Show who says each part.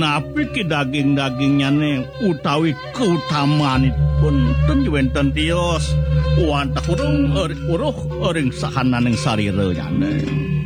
Speaker 1: Napiki daging-dagingnya utawi keutamanipun ten wenten tios wantah urung uruh ring sahananing sarira nyane.